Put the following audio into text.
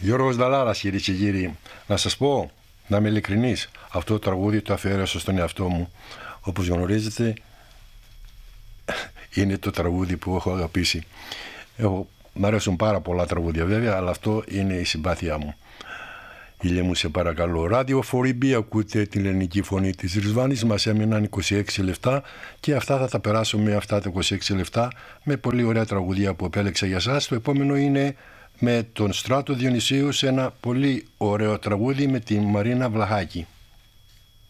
Γιώργος Δαλάρας, κυρίες και κύριοι. Να σας πω, να είμαι ειλικρινής, αυτό το τραγούδι το αφιέρωσα στον εαυτό μου. Όπως γνωρίζετε, είναι το τραγούδι που έχω αγαπήσει. Μ' αρέσουν πάρα πολλά τραγούδια βέβαια, αλλά αυτό είναι η συμπάθειά μου. Ήλια μου, σε παρακαλώ. Ράδιο 4EB, ακούτε την ελληνική φωνή της Ρισβάνης. Μας έμειναν 26 λεπτά και αυτά θα τα περάσουμε, αυτά τα 26 λεπτά, με πολύ ωραία τραγουδία που επέλεξα για σας. Το επόμενο είναι με τον Στράτο Διονυσίου σε ένα πολύ ωραίο τραγούδι με την Μαρίνα Βλαχάκη.